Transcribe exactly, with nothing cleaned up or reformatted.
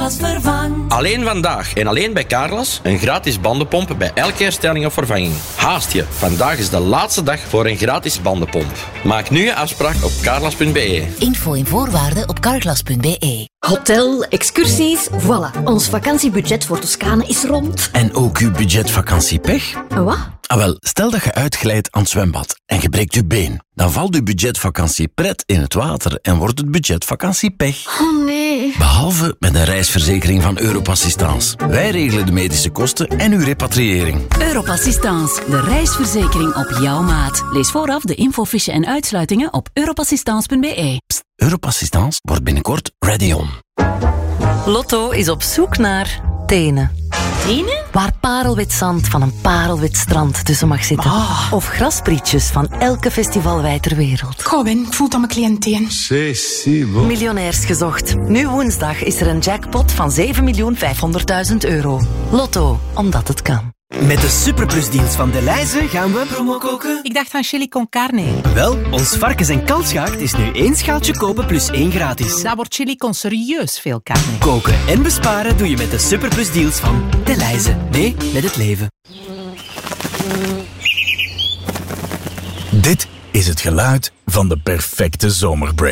Carglass vervang. Alleen vandaag en alleen bij Carglass een gratis bandenpomp bij elke herstelling of vervanging. Haast je, vandaag is de laatste dag voor een gratis bandenpomp. Maak nu je afspraak op carglass punt b e. Info en voorwaarden op carglass punt b e. Hotel, excursies, voilà. Ons vakantiebudget voor Toscane is rond. En ook uw budget vakantiepech? Wat? Ah wel, stel dat je uitglijdt aan het zwembad en je breekt je been. Dan valt uw budget vakantiepret in het water en wordt het budget vakantiepech. Oh nee. Behalve met een reisverzekering van Europassistance. Wij regelen de medische kosten en uw repatriëring. Europassistance, de reisverzekering op jouw maat. Lees vooraf de infofiche en uitsluitingen op europassistance punt b e. Pst, Europassistance wordt binnenkort ready on. Lotto is op zoek naar tenen. Tenen? Waar parelwit zand van een parelwit strand tussen mag zitten. Oh. Of grasprietjes van elke festivalwei ter wereld. Goh, Ben, ik voel dat mijn cliënteen. Miljonairs gezocht. Nu woensdag is er een jackpot van zeven miljoen vijfhonderdduizend euro. Lotto, omdat het kan. Met de superplusdienst van Delhaize gaan we Promo koken? Ik dacht aan chili con carne. Wel, ons varkens- en kalfsgaard is nu één schaaltje kopen plus één gratis. Daar wordt chili con serieus veel carne. Koken en besparen doe je met de superplusdeals van Delhaize. Nee, met het leven. Dit is het geluid van de perfecte zomerbreak.